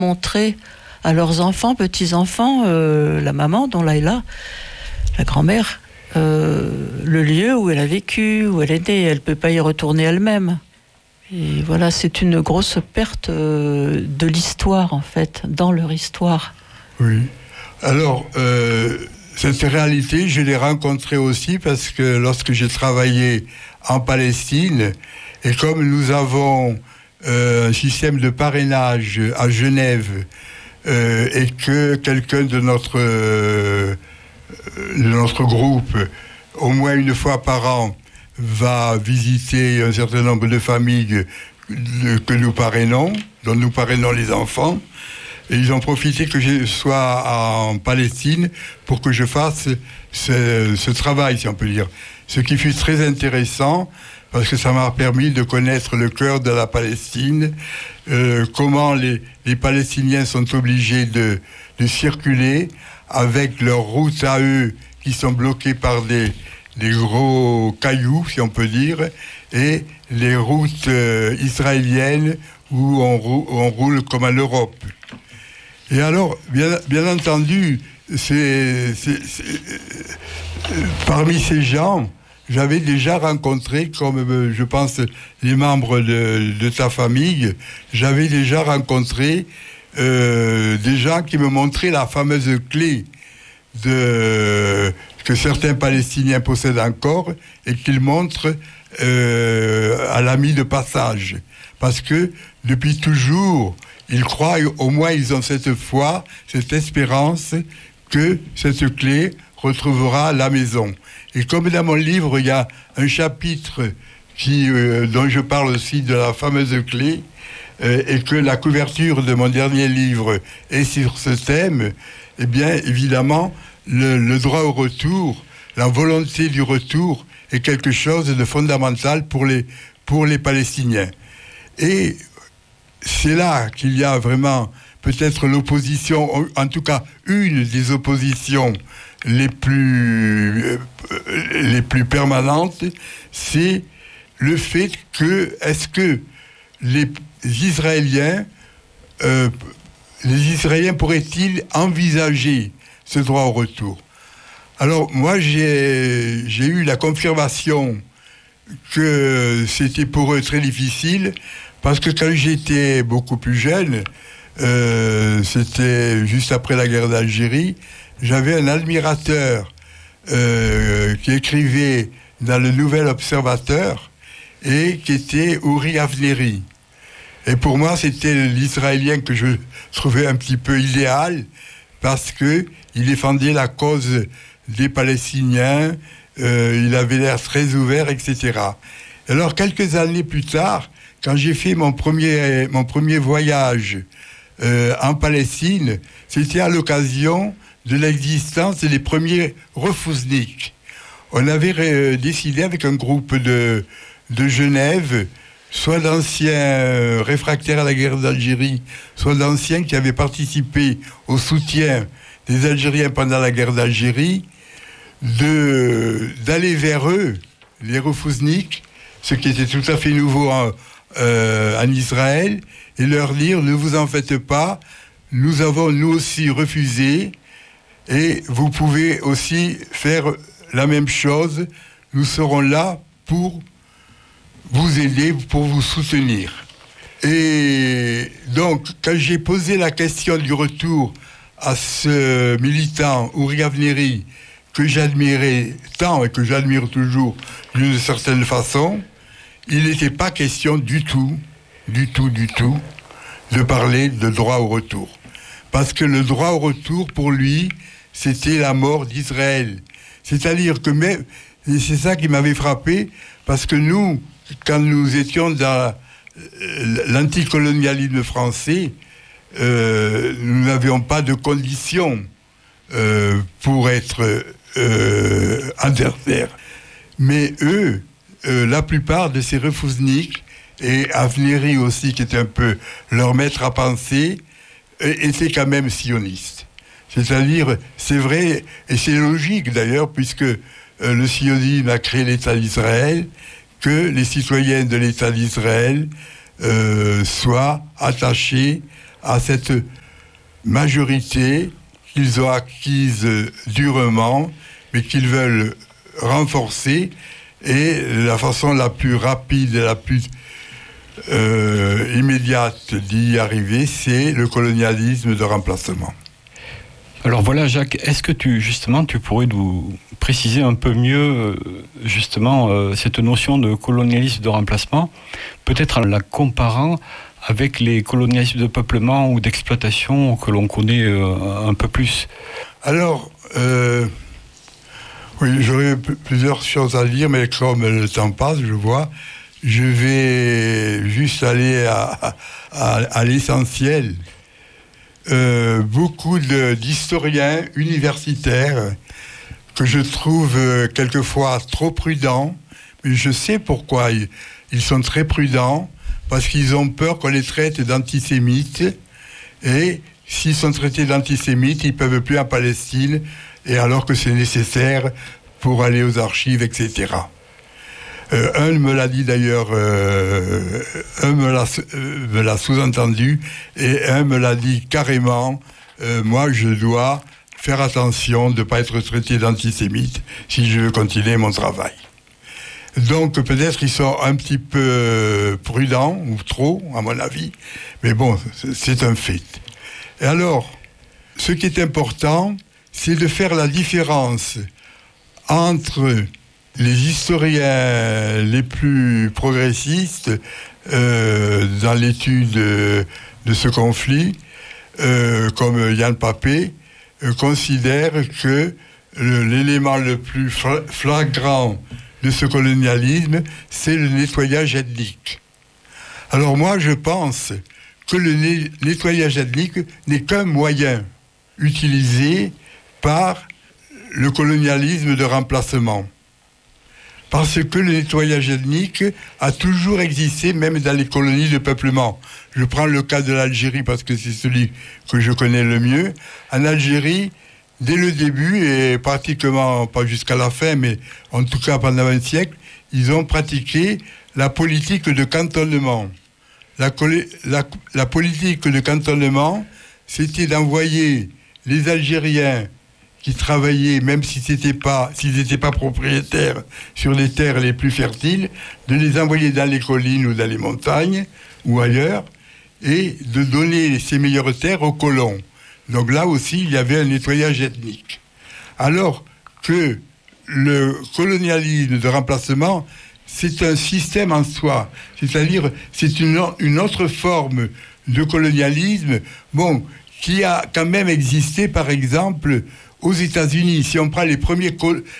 montrer à leurs enfants, petits-enfants, la maman, dont Laïla, la grand-mère, le lieu où elle a vécu, où elle est née. Elle ne peut pas y retourner elle-même. Et voilà, c'est une grosse perte de l'histoire, en fait, dans leur histoire. Oui. Alors, cette réalité, je l'ai rencontrée aussi parce que lorsque j'ai travaillé en Palestine, et comme nous avons un système de parrainage à Genève, et que quelqu'un de notre groupe, au moins une fois par an, va visiter un certain nombre de familles que nous parrainons, dont nous parrainons les enfants. Et ils ont profité que je sois en Palestine pour que je fasse ce travail, si on peut dire. Ce qui fut très intéressant, parce que ça m'a permis de connaître le cœur de la Palestine, comment les Palestiniens sont obligés de circuler avec leurs routes à eux qui sont bloquées par des gros cailloux, si on peut dire, et les routes israéliennes où on roule comme en Europe. Et alors, bien entendu, parmi ces gens, j'avais déjà rencontré, comme je pense les membres de ta famille, j'avais déjà rencontré des gens qui me montraient la fameuse clé que certains Palestiniens possèdent encore et qu'ils montrent à l'ami de passage. Parce que depuis toujours, ils croient, au moins ils ont cette foi, cette espérance que cette clé retrouvera la maison. Et comme dans mon livre, il y a un chapitre dont je parle aussi de la fameuse clé, et que la couverture de mon dernier livre est sur ce thème, eh bien, évidemment, le droit au retour, la volonté du retour est quelque chose de fondamental pour les Palestiniens. Et c'est là qu'il y a vraiment peut-être l'opposition, en tout cas une des oppositions les plus permanentes, c'est le fait que, est-ce que les Israéliens pourraient-ils envisager ce droit au retour? Alors moi j'ai eu la confirmation que c'était pour eux très difficile, parce que quand j'étais beaucoup plus jeune, c'était juste après la guerre d'Algérie, j'avais un admirateur qui écrivait dans le Nouvel Observateur et qui était Uri Avneri. Et pour moi, c'était l'Israélien que je trouvais un petit peu idéal, parce qu'il défendait la cause des Palestiniens, il avait l'air très ouvert, etc. Alors, quelques années plus tard, quand j'ai fait mon premier voyage en Palestine, c'était à l'occasion de l'existence des premiers refouzniks. On avait décidé avec un groupe de Genève, soit d'anciens réfractaires à la guerre d'Algérie, soit d'anciens qui avaient participé au soutien des Algériens pendant la guerre d'Algérie, d'aller vers eux, les refouzniks, ce qui était tout à fait nouveau en Israël, et leur dire: ne vous en faites pas, nous avons nous aussi refusé, et vous pouvez aussi faire la même chose, nous serons là pour vous aider, pour vous soutenir. Et donc, quand j'ai posé la question du retour à ce militant, Uri Avneri, que j'admirais tant et que j'admire toujours d'une certaine façon, il n'était pas question du tout, de parler de droit au retour. Parce que le droit au retour, pour lui, c'était la mort d'Israël. C'est-à-dire que même, et c'est ça qui m'avait frappé, parce que nous, quand nous étions dans l'anticolonialisme français, nous n'avions pas de conditions pour être adversaires. Mais eux, la plupart de ces refouzniks, et Avneri aussi, qui était un peu leur maître à penser, étaient quand même sionistes. C'est-à-dire, c'est vrai, et c'est logique d'ailleurs, puisque le sionisme a créé l'État d'Israël, que les citoyens de l'État d'Israël soient attachés à cette majorité qu'ils ont acquise durement, mais qu'ils veulent renforcer. Et la façon la plus rapide et la plus immédiate d'y arriver, c'est le colonialisme de remplacement. Alors voilà, Jacques, est-ce que tu pourrais nous préciser un peu mieux cette notion de colonialisme de remplacement, peut-être en la comparant avec les colonialismes de peuplement ou d'exploitation que l'on connaît un peu plus? Alors, oui, j'aurais plusieurs choses à dire, mais comme le temps passe, je vais juste aller à l'essentiel. Beaucoup d'historiens universitaires que je trouve quelquefois trop prudents, mais je sais pourquoi ils sont très prudents, parce qu'ils ont peur qu'on les traite d'antisémites, et s'ils sont traités d'antisémites, ils ne peuvent plus en Palestine, et alors que c'est nécessaire pour aller aux archives, etc. Un me l'a dit d'ailleurs, un me l'a sous-entendu, et un me l'a dit carrément, moi je dois faire attention de ne pas être traité d'antisémite si je veux continuer mon travail. Donc peut-être ils sont un petit peu prudents, ou trop à mon avis, mais bon, c'est un fait. Et alors, ce qui est important, c'est de faire la différence entre les historiens les plus progressistes dans l'étude de ce conflit, comme Yann Papé, considèrent que l'élément le plus flagrant de ce colonialisme, c'est le nettoyage ethnique. Alors moi, je pense que le nettoyage ethnique n'est qu'un moyen utilisé par le colonialisme de remplacement. Parce que le nettoyage ethnique a toujours existé, même dans les colonies de peuplement. Je prends le cas de l'Algérie parce que c'est celui que je connais le mieux. En Algérie, dès le début, et pratiquement pas jusqu'à la fin, mais en tout cas pendant 20 siècles, ils ont pratiqué la politique de cantonnement. La politique de cantonnement, c'était d'envoyer les Algériens qui travaillaient, même s'ils n'étaient pas propriétaires sur les terres les plus fertiles, de les envoyer dans les collines ou dans les montagnes ou ailleurs, et de donner ces meilleures terres aux colons. Donc là aussi, il y avait un nettoyage ethnique. Alors que le colonialisme de remplacement, c'est un système en soi. C'est-à-dire, c'est une autre forme de colonialisme, qui a quand même existé, par exemple, aux États-Unis. Si on prend les premiers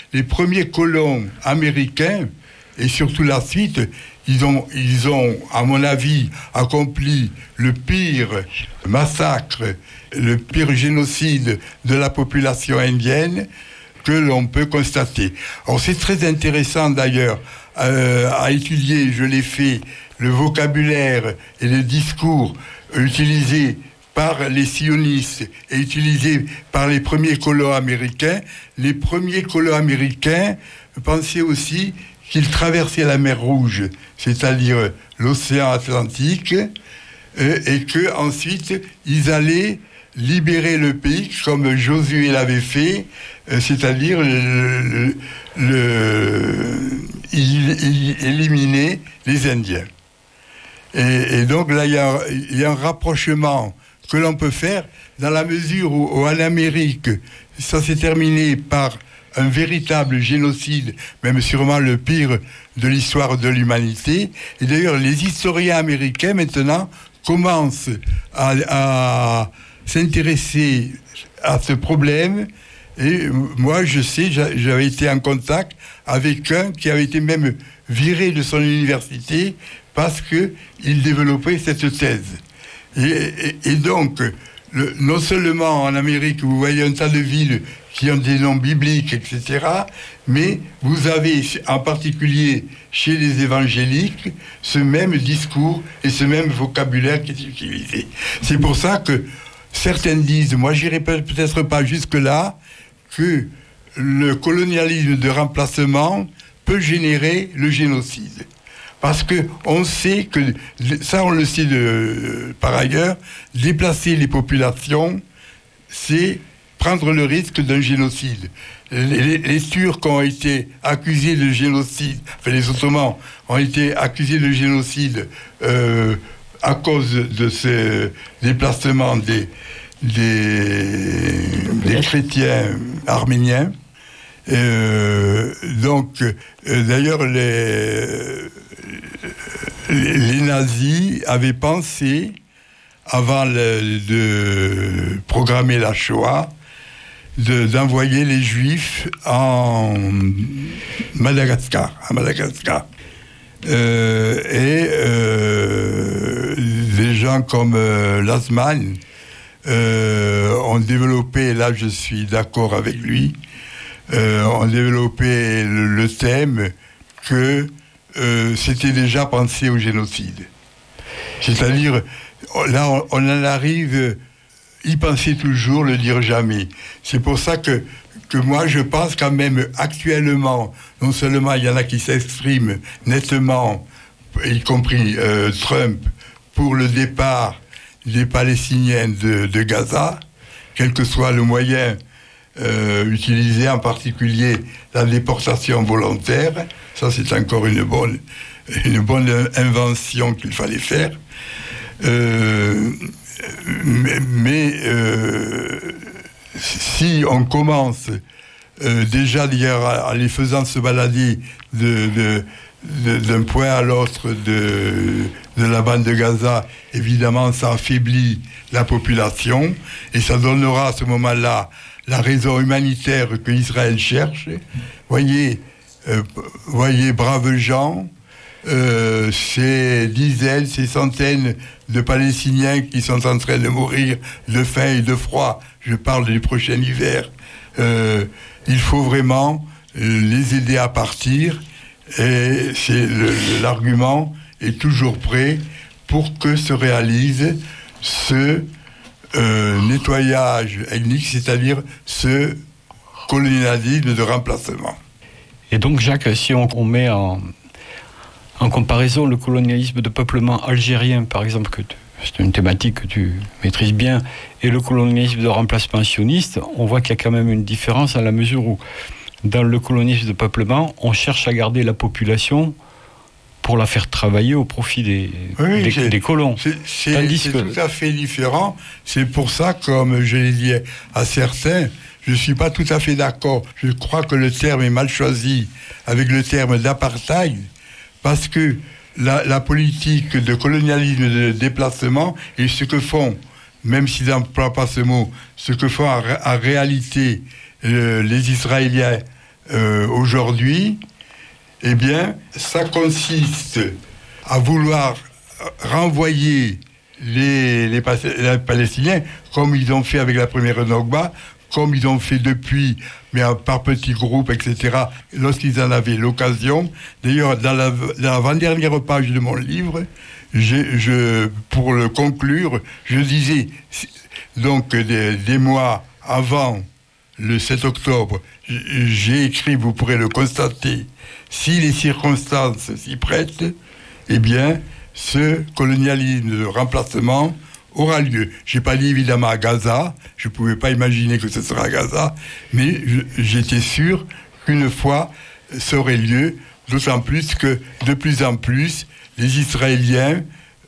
colons américains, et surtout la suite, ils ont, à mon avis, accompli le pire massacre, le pire génocide de la population indienne que l'on peut constater. Alors c'est très intéressant d'ailleurs à étudier, je l'ai fait, le vocabulaire et le discours utilisés par les sionistes et utilisés par les premiers colons américains. Les premiers colons américains pensaient aussi qu'ils traversaient la mer Rouge, c'est-à-dire l'océan Atlantique, et qu'ensuite ils allaient libérer le pays comme Josué l'avait fait, c'est-à-dire éliminer les Indiens. Et donc là, il y a un rapprochement que l'on peut faire dans la mesure où en Amérique, ça s'est terminé par un véritable génocide, même sûrement le pire de l'histoire de l'humanité. Et d'ailleurs, les historiens américains maintenant commencent à s'intéresser à ce problème. Et moi, je sais, j'avais été en contact avec un qui avait été même viré de son université parce qu'il développait cette thèse. Et donc, non seulement en Amérique, vous voyez un tas de villes qui ont des noms bibliques, etc., mais vous avez en particulier chez les évangéliques ce même discours et ce même vocabulaire qui est utilisé. C'est pour ça que certains disent, moi j'irai peut-être pas jusque-là, que le colonialisme de remplacement peut générer le génocide. Parce que on sait que, ça on le sait par ailleurs, déplacer les populations, c'est prendre le risque d'un génocide. Les Turcs ont été accusés de génocide, enfin les Ottomans ont été accusés de génocide à cause de ce déplacement des chrétiens arméniens. D'ailleurs, les nazis avaient pensé, avant de programmer la Shoah, d'envoyer les Juifs à Madagascar. Des gens comme Lasman ont développé, là je suis d'accord avec lui, ont développé le thème que c'était déjà pensé au génocide. C'est-à-dire, là on en arrive, y penser toujours, le dire jamais. C'est pour ça que moi je pense quand même actuellement, non seulement il y en a qui s'expriment nettement, y compris Trump, pour le départ des Palestiniens de Gaza, quel que soit le moyen utilisé, en particulier la déportation volontaire. Ça, c'est encore une bonne invention qu'il fallait faire. Si on commence déjà en les faisant se balader d'un point à l'autre de la bande de Gaza, évidemment ça affaiblit la population et ça donnera à ce moment-là la raison humanitaire que Israël cherche. Voyez, braves gens, ces dizaines, ces centaines de Palestiniens qui sont en train de mourir de faim et de froid. Je parle du prochain hiver. Il faut vraiment les aider à partir. Et l'argument est toujours prêt pour que se réalise ce nettoyage ethnique, c'est-à-dire ce colonialisme de remplacement. Et donc, Jacques, si on met en comparaison le colonialisme de peuplement algérien, par exemple, c'est une thématique que tu maîtrises bien, et le colonialisme de remplacement sioniste, on voit qu'il y a quand même une différence à la mesure où, dans le colonialisme de peuplement, on cherche à garder la population pour la faire travailler au profit des colons. C'est tout à fait différent. C'est pour ça, comme je l'ai dit à certains, je ne suis pas tout à fait d'accord. Je crois que le terme est mal choisi avec le terme d'apartheid, parce que la politique de colonialisme, de déplacement, et ce que font, même s'ils n'emploient pas ce mot, ce que font en réalité les Israéliens aujourd'hui, eh bien, ça consiste à vouloir renvoyer les Palestiniens, comme ils ont fait avec la première Nakba, comme ils ont fait depuis, mais par petits groupes, etc., lorsqu'ils en avaient l'occasion. D'ailleurs, dans l'avant-dernière page de mon livre, pour le conclure, je disais, donc des mois avant le 7 octobre, j'ai écrit, vous pourrez le constater, si les circonstances s'y prêtent, eh bien, ce colonialisme de remplacement aura lieu. Je n'ai pas dit évidemment à Gaza, je ne pouvais pas imaginer que ce sera à Gaza, mais j'étais sûr qu'une fois, ça aurait lieu, d'autant plus que, de plus en plus, les Israéliens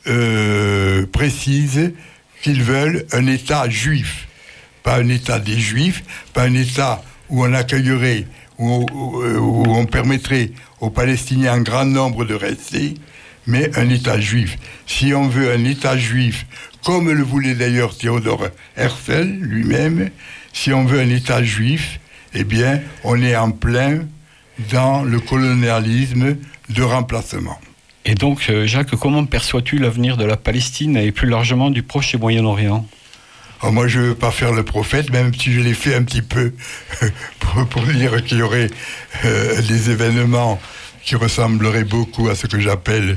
précisent qu'ils veulent un État juif. Pas un État des Juifs, pas un État où on accueillerait, où on permettrait aux Palestiniens un grand nombre de rester, mais un État juif. Si on veut un État juif, comme le voulait d'ailleurs Théodore Herzl lui-même, si on veut un État juif, eh bien, on est en plein dans le colonialisme de remplacement. Et donc, Jacques, comment perçois-tu l'avenir de la Palestine et plus largement du Proche et Moyen-Orient ? Alors moi, je ne veux pas faire le prophète, même si je l'ai fait un petit peu pour dire qu'il y aurait des événements qui ressembleraient beaucoup à ce que j'appelle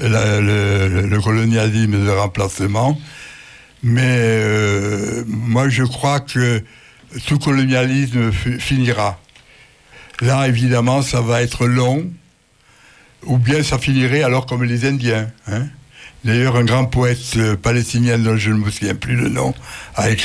le colonialisme de remplacement. Mais moi, je crois que tout colonialisme finira. Là, évidemment, ça va être long. ou bien ça finirait alors comme les Indiens. Hein. D'ailleurs, un grand poète palestinien dont je ne me souviens plus le nom a écrit